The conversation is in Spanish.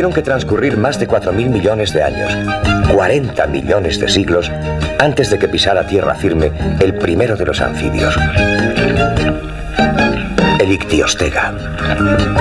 tuvieron que transcurrir más de 4.000 millones de años, 40 millones de siglos, antes de que pisara tierra firme el primero de los anfibios, el Ictiostega.